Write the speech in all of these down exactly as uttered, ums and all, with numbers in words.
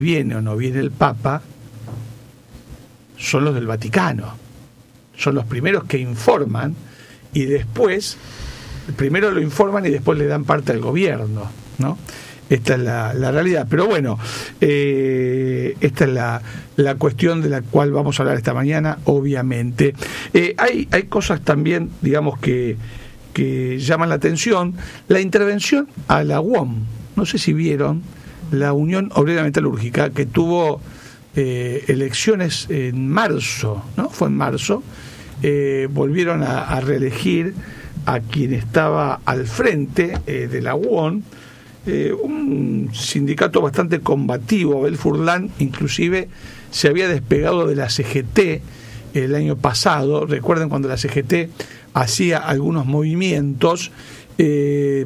viene o no viene el Papa, son los del Vaticano. Son los primeros que informan y después, primero lo informan y después le dan parte al gobierno, ¿no? Esta es la, la realidad. Pero bueno, eh, esta es la, la cuestión de la cual vamos a hablar esta mañana, obviamente. Eh, hay, hay cosas también, digamos, que, que llaman la atención. La intervención a la U O M, no sé si vieron, la Unión Obrera Metalúrgica, que tuvo eh, elecciones en marzo, ¿no? Fue en marzo, eh, volvieron a, a reelegir a quien estaba al frente eh, de la U O M, eh, un sindicato bastante combativo. Abel Furlan inclusive se había despegado de la C G T el año pasado. Recuerden cuando la C G T hacía algunos movimientos. eh,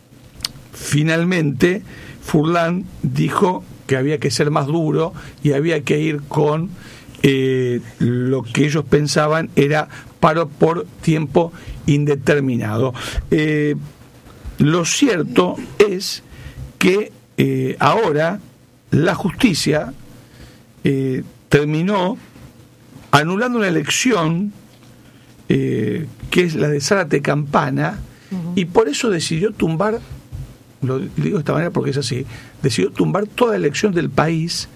finalmente Furlan dijo que había que ser más duro y había que ir con eh, lo que ellos pensaban era paro por tiempo indeterminado. Eh, lo cierto es que eh, ahora la justicia eh, terminó anulando una elección eh, que es la de Zárate Campana, uh-huh. y por eso decidió tumbar, lo digo de esta manera porque es así, decidió tumbar toda la elección del país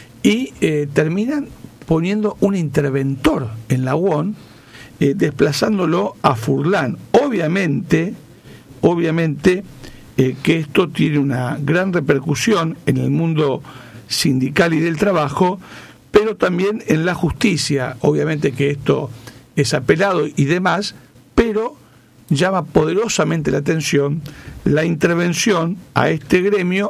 y eh, terminan poniendo un interventor en la U O M, eh, desplazándolo a Furlan. Obviamente, obviamente eh, que esto tiene una gran repercusión en el mundo sindical y del trabajo, pero también en la justicia. Obviamente que esto es apelado y demás, pero llama poderosamente la atención la intervención a este gremio,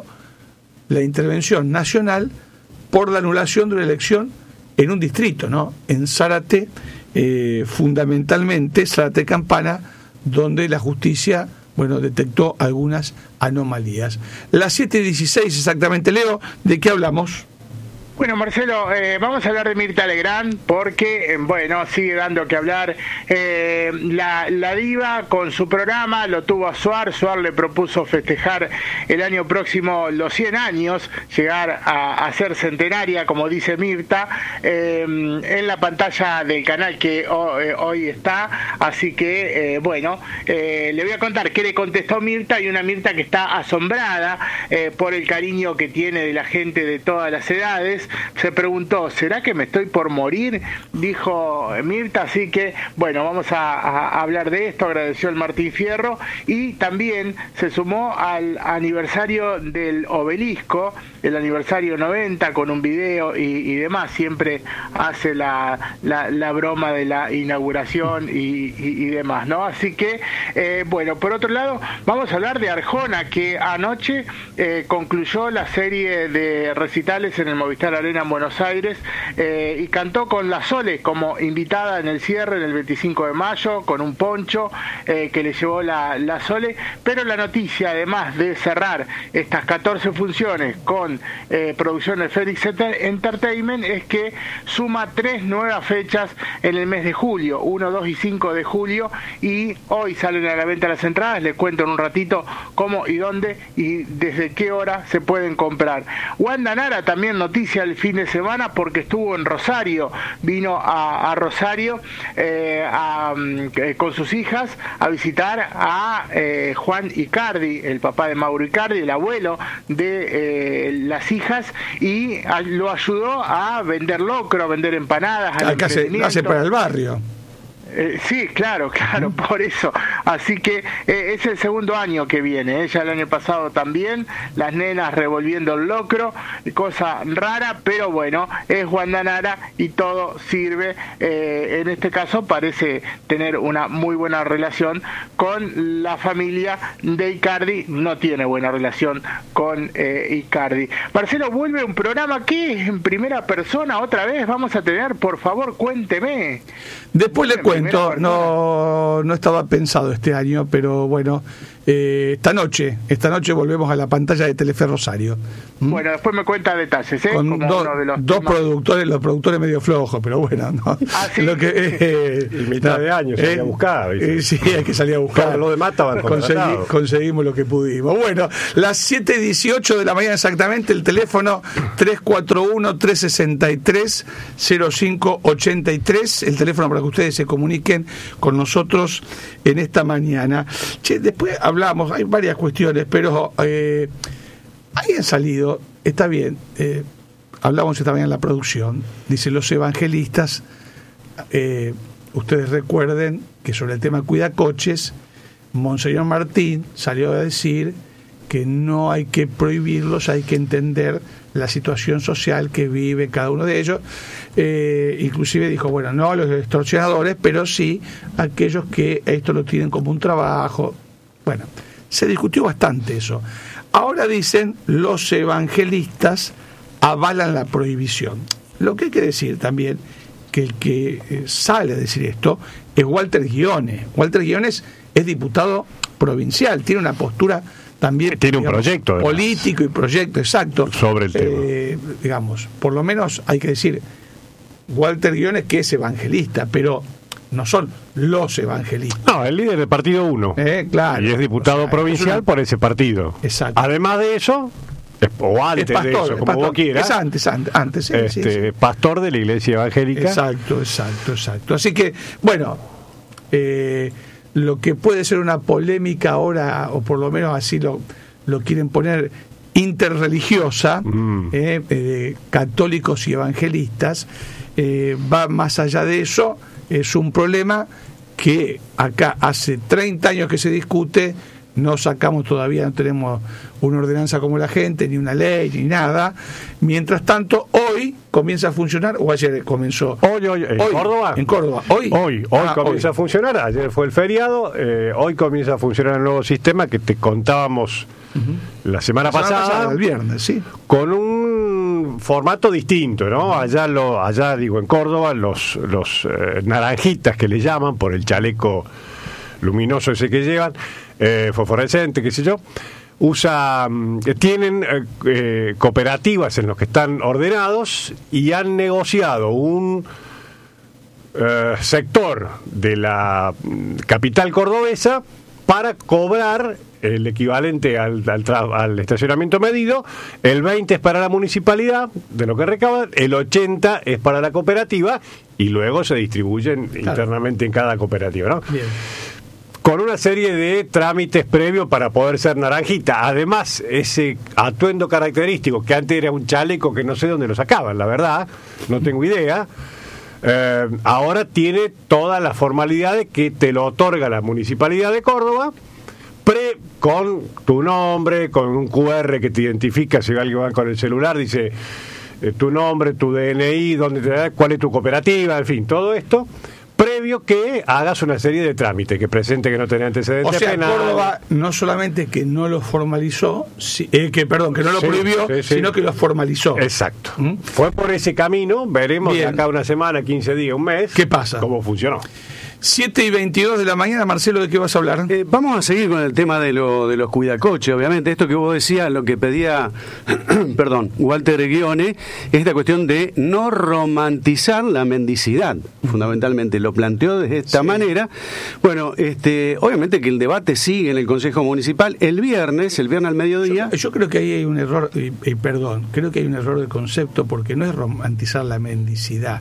la intervención nacional por la anulación de una elección en un distrito, ¿no? En Zárate, eh, fundamentalmente Zárate Campana, donde la justicia, bueno, detectó algunas anomalías. Las siete y dieciséis exactamente, Leo, ¿de qué hablamos? Bueno, Marcelo, eh, vamos a hablar de Mirta Legrand porque, eh, bueno, sigue dando que hablar. Eh, la, la diva con su programa lo tuvo a Suar. Suar le propuso festejar el año próximo los cien años, llegar a, a ser centenaria, como dice Mirta, eh, en la pantalla del canal que oh, eh, hoy está. Así que, eh, bueno, eh, le voy a contar qué le contestó Mirta, y una Mirta que está asombrada eh, por el cariño que tiene de la gente de todas las edades. Se preguntó, ¿será que me estoy por morir? Dijo Mirta, así que, bueno, vamos a, a hablar de esto. Agradeció el Martín Fierro y también se sumó al aniversario del Obelisco, el aniversario noventa, con un video y, y demás. Siempre hace la, la, la broma de la inauguración y, y, y demás, ¿no? Así que, eh, bueno, por otro lado, vamos a hablar de Arjona, que anoche eh, concluyó la serie de recitales en el Movistar Arena en Buenos Aires, eh, y cantó con La Sole como invitada en el cierre, en el veinticinco de mayo, con un poncho eh, que le llevó la, la Sole. Pero la noticia, además de cerrar estas catorce funciones con eh, producciones Félix Entertainment, es que suma tres nuevas fechas en el mes de julio, uno, dos y cinco de julio, y hoy salen a la venta las entradas. Les cuento en un ratito cómo y dónde y desde qué hora se pueden comprar. Wanda Nara también noticia el fin de semana porque estuvo en Rosario, vino a, a Rosario eh, a, eh, con sus hijas a visitar a eh, Juan Icardi, el papá de Mauro Icardi, el abuelo de eh, las hijas, y a, lo ayudó a vender locro, a vender empanadas. Al Acá se hace para el barrio. Eh, sí, claro, claro, por eso. Así que eh, es el segundo año que viene. Ella el año pasado también, las nenas revolviendo el locro, cosa rara, pero bueno, es Wanda Nara y todo sirve. Eh, en este caso parece tener una muy buena relación con la familia de Icardi. No tiene buena relación con eh, Icardi. Marcelo, vuelve un programa que es en primera persona otra vez. Vamos a tener, por favor, cuénteme. Después le cuento, no, no estaba pensado este año, pero bueno, eh, esta noche, esta noche volvemos a la pantalla de Telefe Rosario. ¿Mm? Bueno, después me cuenta detalles, ¿eh? Con Como do, uno de los dos temas. productores, los productores medio flojos, pero bueno, ¿no? Ah, ¿sí? Lo que, eh, Y mitad no, de año salía eh, a buscar, ¿viste? eh, sí, hay que salir a buscar. Claro, lo de Mata van Consegui, contratados. conseguimos lo que pudimos. Bueno, las siete y dieciocho de la mañana exactamente, el teléfono tres cuatro uno, tres seis tres, cero cinco ocho tres, el teléfono para que ustedes se comuniquen con nosotros en esta mañana. Che, después hablamos, hay varias cuestiones, pero eh, hayan salido, está bien, eh, hablamos esta mañana en la producción, dice los evangelistas, eh, ustedes recuerden que sobre el tema cuidacoches, Monseñor Martín salió a decir que no hay que prohibirlos, hay que entender la situación social que vive cada uno de ellos. Eh, inclusive dijo, bueno, no a los extorsionadores, pero sí a aquellos que esto lo tienen como un trabajo. Bueno, se discutió bastante eso. Ahora dicen, los evangelistas avalan la prohibición. Lo que hay que decir también, que el que eh, sale a decir esto es Walter Guiones. Walter Guiones es diputado provincial, tiene una postura también, tiene un digamos, proyecto además, político y proyecto, exacto, sobre el tema. Eh, digamos, por lo menos hay que decir, Walter Guiones que es evangelista, pero no son los evangelistas. No, el líder del partido uno. Eh, claro. Y es diputado O sea, provincial es una... por ese partido. Exacto. Además de eso, es- o antes Es pastor, de eso, es como pastor. vos quieras, Es antes, antes, antes sí, este, sí, sí. pastor de la Iglesia Evangélica. Exacto, exacto, exacto. Así que, bueno, eh, lo que puede ser una polémica ahora, o por lo menos así lo, lo quieren poner, interreligiosa, Mm. eh, eh, católicos y evangelistas, eh, va más allá de eso, es un problema que acá hace treinta años que se discute, no sacamos todavía, no tenemos una ordenanza como la gente, ni una ley, ni nada. Mientras tanto, hoy comienza a funcionar, o ayer comenzó. Hoy, hoy, ¿en Hoy, Córdoba? En Córdoba, hoy. Hoy, hoy Ah, comienza hoy. a funcionar. Ayer fue el feriado, eh, hoy comienza a funcionar el nuevo sistema que te contábamos la semana La semana pasada, el viernes, sí. con un formato distinto, ¿no? Allá, lo, allá digo, en Córdoba, los, los eh, naranjitas que le llaman por el chaleco luminoso ese que llevan, eh, fosforescente, qué sé yo, usa, mm, tienen eh, eh, cooperativas en los que están ordenados y han negociado un eh, sector de la mm, capital cordobesa para cobrar el equivalente al, al, tra- al estacionamiento medido. El veinte es para la municipalidad de lo que recaudan, el ochenta es para la cooperativa y luego se distribuyen Claro. internamente en cada cooperativa, ¿no? Bien. Con una serie de trámites previos para poder ser naranjita. Además, ese atuendo característico, que antes era un chaleco que no sé dónde lo sacaban, la verdad, no tengo idea, eh, ahora tiene todas las formalidades que te lo otorga la Municipalidad de Córdoba, pre con tu nombre, con un cu erre que te identifica, si alguien va con el celular, dice eh, tu nombre, tu de ene i, dónde te da, cuál es tu cooperativa, en fin, todo esto, previo que hagas una serie de trámites, que presente que no tenés antecedentes O sea, penales. Córdoba no solamente que no lo formalizó, si- eh, que perdón, que no lo Sí, prohibió, sí, sí. sino que lo formalizó. Exacto. ¿Mm? Fue por ese camino, veremos de Bien. acá una semana, quince días, un mes. ¿Qué pasa? ¿Cómo funcionó? siete y veintidós de la mañana, Marcelo, ¿de qué vas a hablar? Eh, vamos a seguir con el tema de, lo, de los cuidacoches, obviamente. Esto que vos decías, lo que pedía, perdón, Walter Guiones, es esta cuestión de no romantizar la mendicidad, fundamentalmente. Lo planteó de esta Sí. manera. Bueno, este, obviamente que el debate sigue en el Consejo Municipal. El viernes, el viernes al mediodía... Yo, yo creo que ahí hay un error, y, y perdón, creo que hay un error de concepto, porque no es romantizar la mendicidad.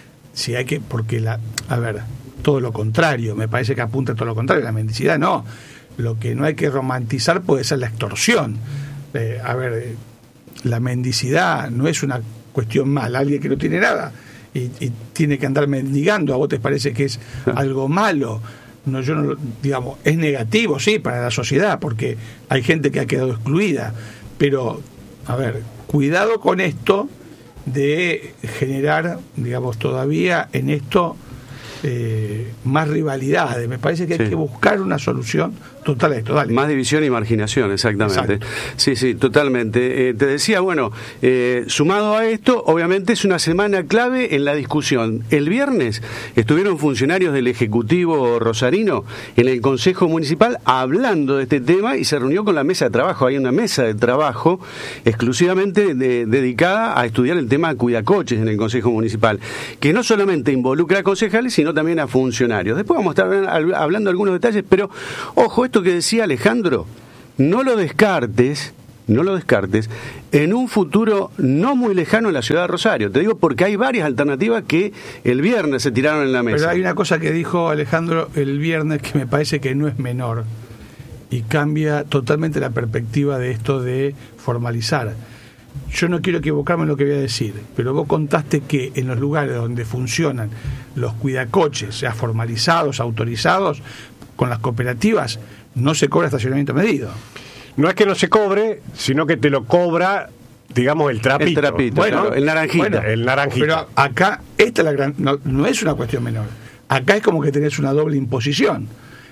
Si hay que, porque la, a ver, todo lo contrario, me parece que apunta a todo lo contrario, la mendicidad no. Lo que no hay que romantizar puede ser la extorsión. Eh, a ver, eh, la mendicidad no es una cuestión mala, alguien que no tiene nada y, y tiene que andar mendigando, ¿a vos te parece que es algo malo? No, yo no, digamos, es negativo, sí, para la sociedad, porque hay gente que ha quedado excluida, pero, a ver, cuidado con esto de generar, digamos, todavía en esto eh, más rivalidades. Me parece que hay Sí. que buscar una solución total a esto. Dale. Más división y marginación, exactamente. Exacto. Sí, sí, totalmente. Eh, te decía, bueno, eh, sumado a esto, obviamente es una semana clave en la discusión. El viernes estuvieron funcionarios del Ejecutivo rosarino en el Consejo Municipal hablando de este tema y se reunió con la mesa de trabajo. Hay una mesa de trabajo exclusivamente de, dedicada a estudiar el tema de cuidacoches en el Consejo Municipal, que no solamente involucra a concejales, sino también a funcionarios. Después vamos a estar hablando de algunos detalles, pero ojo, esto que decía Alejandro, no lo descartes, no lo descartes, en un futuro no muy lejano en la ciudad de Rosario. Te digo porque hay varias alternativas que el viernes se tiraron en la mesa. Pero hay una cosa que dijo Alejandro el viernes que me parece que no es menor y cambia totalmente la perspectiva de esto de formalizar. Yo no quiero equivocarme en lo que voy a decir, pero vos contaste que en los lugares donde funcionan los cuidacoches, sea formalizados, autorizados, con las cooperativas, no se cobra estacionamiento medido. No es que no se cobre, sino que te lo cobra, digamos, el trapito. El trapito, Bueno, claro, el naranjita. bueno, el naranjita. Pero acá, esta es la gran, no, no es una cuestión menor. Acá es como que tenés una doble imposición.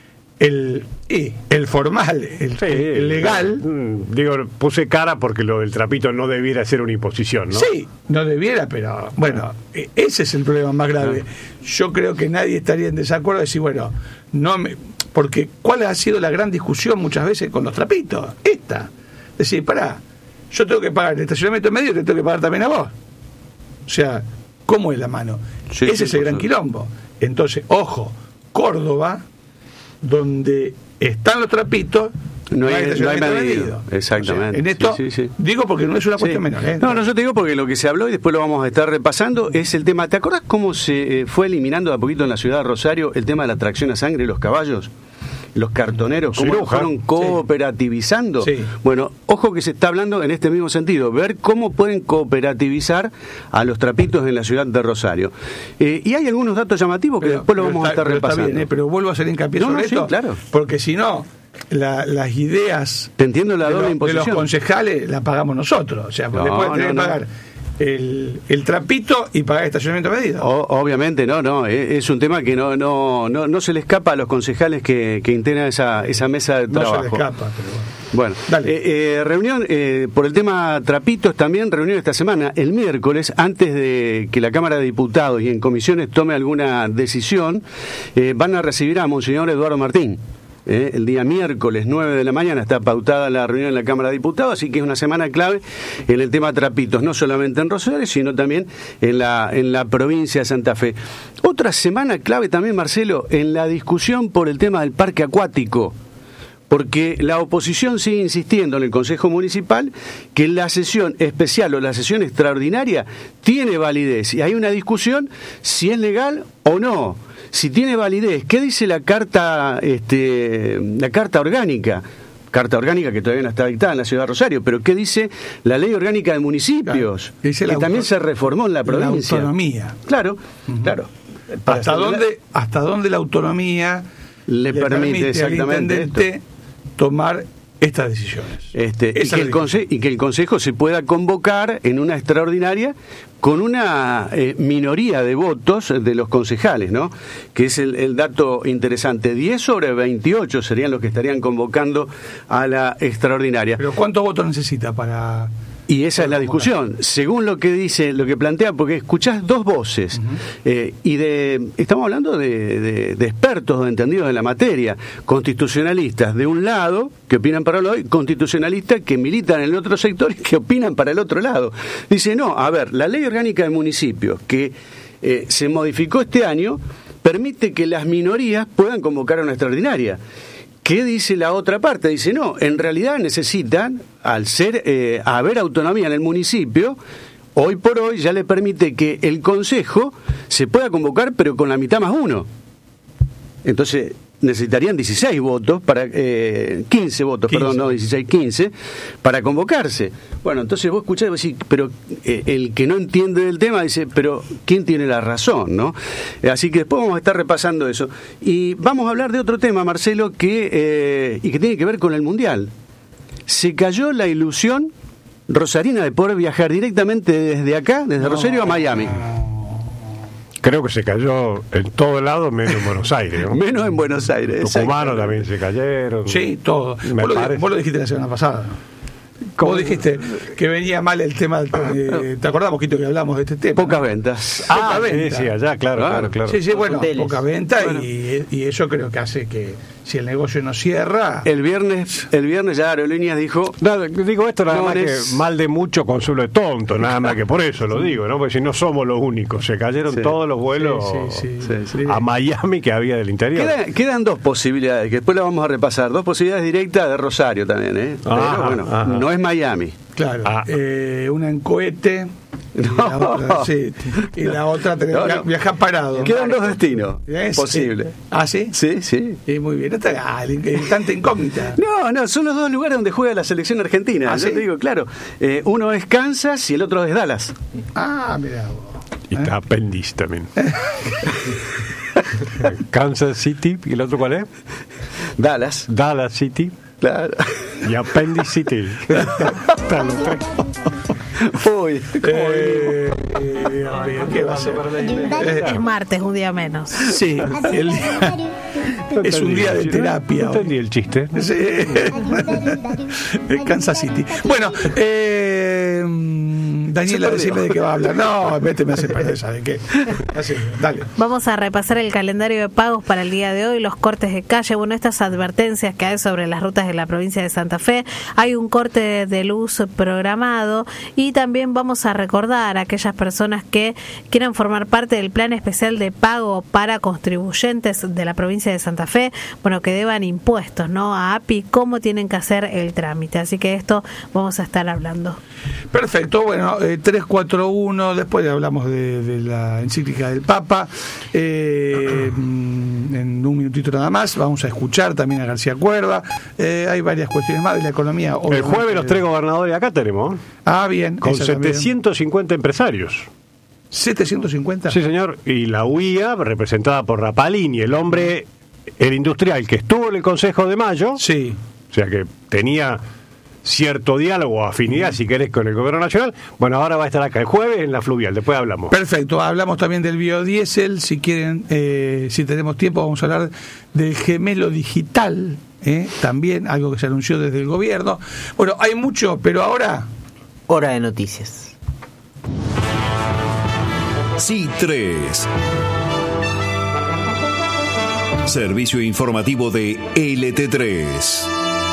El, y el formal, el, Sí, el legal. mm, Digo, puse cara porque lo del trapito no debiera ser una imposición, ¿no? Sí, no debiera, pero bueno, e- ese es el problema más grave. Yo creo que nadie estaría en desacuerdo de decir, bueno, no me, porque ¿cuál ha sido la gran discusión muchas veces con los trapitos? Esta. Es decir, pará, yo tengo que pagar el estacionamiento medio y te tengo que pagar también a vos. O sea, ¿cómo es la mano? Sí, ese sí, es el por gran supuesto. quilombo. Entonces, ojo, Córdoba, donde están los trapitos, No hay- estacionamiento no hay medido. medido. Exactamente. O sea, en esto, Sí, sí, sí. digo porque no es una cuestión Sí. menor. ¿eh? No, no, yo te digo porque lo que se habló y después lo vamos a estar repasando es el tema. ¿Te acordás cómo se eh, fue eliminando de a poquito en la ciudad de Rosario el tema de la tracción a sangre de los caballos? Los cartoneros, cómo Ciruja. fueron cooperativizando. Sí. Bueno, ojo que se está hablando en este mismo sentido, ver cómo pueden cooperativizar a los trapitos en la ciudad de Rosario. Eh, y hay algunos datos llamativos que Pero- después lo pero vamos a está- estar pero está repasando. bien, ¿eh? Pero vuelvo a hacer hincapié No, sobre no, sí, esto, claro. porque si no, la- las ideas Te entiendo la de, doble lo- de imposición. los concejales las pagamos nosotros. O sea, No, después tenés no, que no. pagar el, el trapito y pagar estacionamiento medido. O- obviamente, no, no, e- es un tema que no no no, no se le escapa a los concejales que, que integran esa, esa mesa de no trabajo. se le escapa, pero bueno. Bueno, Dale. eh, eh, reunión eh, por el tema trapitos, también reunión esta semana, el miércoles, antes de que la Cámara de Diputados y en comisiones tome alguna decisión, eh, van a recibir a Monseñor Eduardo Martín. Eh, el día miércoles nueve de la mañana está pautada la reunión en la Cámara de Diputados, así que es una semana clave en el tema trapitos, no solamente en Rosario, sino también en la, en la provincia de Santa Fe. Otra semana clave también, Marcelo, en la discusión por el tema del parque acuático, porque la oposición sigue insistiendo en el Consejo Municipal que la sesión especial o la sesión extraordinaria tiene validez, y hay una discusión si es legal o no. Si tiene validez, ¿qué dice la carta, este, la carta orgánica? Carta orgánica que todavía no está dictada en la ciudad de Rosario, pero ¿qué dice la ley orgánica de municipios? Claro, dice que la también auto- se reformó en la provincia. La autonomía. Claro, claro. Para ¿Hasta hacer- dónde, ¿Hasta dónde la autonomía Le permite al exactamente intendente tomar estas decisiones? Este, y, Esa que es el la conse- y que el Consejo se pueda convocar en una extraordinaria con una eh, minoría de votos de los concejales, ¿no? Que es el, el dato interesante. diez sobre veintiocho serían los que estarían convocando a la extraordinaria. Pero ¿cuántos votos necesita para...? Y esa es la discusión, según lo que dice, lo que plantea, porque escuchás dos voces, eh, y de estamos hablando de, de, de expertos, de entendidos de la materia, constitucionalistas de un lado, que opinan para el lado, y constitucionalistas que militan en el otro sector y que opinan para el otro lado. Dice, no, a ver, la ley orgánica de municipios, que eh, se modificó este año, permite que las minorías puedan convocar a una extraordinaria. ¿Qué dice la otra parte? Dice, no, en realidad necesitan, al ser eh, haber autonomía en el municipio, hoy por hoy ya le permite que el Consejo se pueda convocar, pero con la mitad más uno. Entonces necesitarían dieciséis votos, para eh, quince votos, quince. perdón, no dieciséis, quince, para convocarse. Bueno, entonces vos escuchás y vos decís, pero eh, el que no entiende del tema dice, pero ¿quién tiene la razón, no? Eh, así que después vamos a estar repasando eso. Y vamos a hablar de otro tema, Marcelo, que eh, y que tiene que ver con el Mundial. Se cayó la ilusión rosarina de poder viajar directamente desde acá, desde No. Rosario a Miami. Creo que se cayó en todo lado, menos en Buenos Aires, ¿no? Menos en Buenos Aires. Tucumanos también se cayeron. Sí, todo. Me Vos lo, parece. vos lo dijiste la semana pasada. Vos dijiste que venía mal el tema. Eh, ¿Te acordás, Moquito, que hablamos de este tema? Pocas ventas. Ah, poca sí, venta. sí, allá, claro, Claro. claro, claro. Sí, sí, bueno, Hoteles. poca venta Bueno. y, y eso creo que hace que si el negocio no cierra. El viernes, el viernes ya Aerolíneas dijo, Nada, digo esto nada No, más es- que mal de mucho consuelo de tonto, nada más que por eso lo digo, ¿no? Porque si no somos los únicos, se cayeron Sí. todos los vuelos Sí, sí, Sí, sí. a Miami que había del interior. Quedan, quedan dos posibilidades, que después las vamos a repasar. Dos posibilidades directas de Rosario también, ¿eh? Pero Ajá, bueno, ajá. no es Miami. Claro, Ah. eh, una en cohete y la otra, sí, y la otra tener No, que no. viajar parado. Quedan dos destinos ¿Es? posibles. ¿Ah, sí? Sí, sí. Sí, muy bien. Esta ah, tanta incógnita. No, no, son los dos lugares donde juega la selección argentina. ¿Ah, Yo sí? te digo, claro. Eh, uno es Kansas y el otro es Dallas. Ah, mira vos. Y está Appendiz también. Kansas City, ¿y el otro cuál es? Dallas, Dallas City claro. y Appendiz City. Están los tres. Uy, Eh, eh, amigo, ¿qué va a ser? Es martes, un día menos. Sí, el día- es un día de terapia. No entendí el chiste. Sí. Kansas City. Bueno, eh, Daniela, decime de qué va a hablar. No, vete, me hace perder, ¿sabes qué? Así, dale. Vamos a repasar el calendario de pagos para el día de hoy, los cortes de calle, bueno, estas advertencias que hay sobre las rutas de la provincia de Santa Fe. Hay un corte de luz programado y también vamos a recordar a aquellas personas que quieran formar parte del plan especial de pago para contribuyentes de la provincia de Santa Fe, bueno, que deban impuestos, ¿no? A A P I, cómo tienen que hacer el trámite. Así que esto vamos a estar hablando. Perfecto, bueno, eh, tres cuatro uno, después hablamos de, de la encíclica del Papa, eh, en un minutito nada más, vamos a escuchar también a García Cuerva, eh, hay varias cuestiones más de la economía. El obviamente. jueves los tres gobernadores acá tenemos, Ah, bien. con esa también. setecientos cincuenta empresarios. setecientos cincuenta. Sí, señor. Y la U I A, representada por Rapalini, el hombre, el industrial que estuvo en el Consejo de Mayo, Sí. o sea que tenía cierto diálogo o afinidad, si querés, con el gobierno nacional. Bueno, ahora va a estar acá el jueves en la Fluvial, después hablamos. Perfecto, hablamos también del biodiesel, si quieren, eh, si tenemos tiempo vamos a hablar del gemelo digital, eh, también algo que se anunció desde el gobierno. Bueno, hay mucho, pero ahora... Hora de noticias. C tres. Servicio informativo de L T tres.